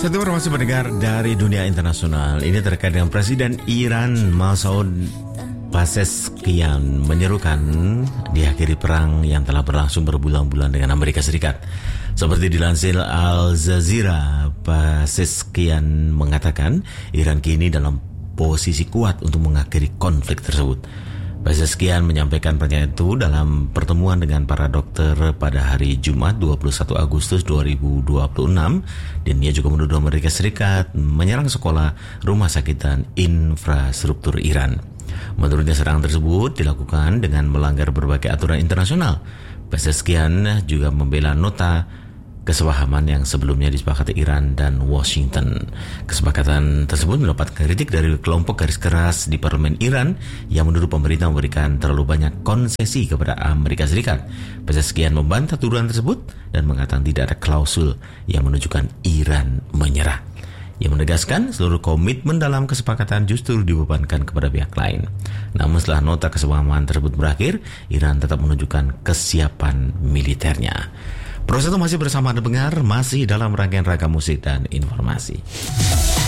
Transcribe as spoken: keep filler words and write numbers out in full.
Satu informasi pendengar dari dunia internasional ini terkait dengan Presiden Iran Masoud Pezeshkian menyerukan diakhiri perang yang telah berlangsung berbulan-bulan dengan Amerika Serikat. Seperti dilansir Al Jazeera, Pezeshkian mengatakan Iran kini dalam posisi kuat untuk mengakhiri konflik tersebut. Pezeshkian menyampaikan pernyataan itu dalam pertemuan dengan para dokter pada hari Jumat dua puluh satu Agustus dua ribu dua puluh enam, dan ia juga menuduh Amerika Serikat menyerang sekolah, rumah sakit dan infrastruktur Iran. Menurutnya serangan tersebut dilakukan dengan melanggar berbagai aturan internasional. Pezeshkian juga membela nota kesepahaman yang sebelumnya disepakati Iran dan Washington. Kesepakatan tersebut mendapat kritik dari kelompok garis keras di parlemen Iran yang menuduh pemerintah memberikan terlalu banyak konsesi kepada Amerika Serikat. Pezeshkian membantah tuduhan tersebut dan mengatakan tidak ada klausul yang menunjukkan Iran menyerah. Ia menegaskan seluruh komitmen dalam kesepakatan justru dibebankan kepada pihak lain. Namun setelah nota kesepahaman tersebut berakhir, Iran tetap menunjukkan kesiapan militernya. Proses itu masih bersama Anda pendengar, masih dalam rangkaian ragam musik dan informasi.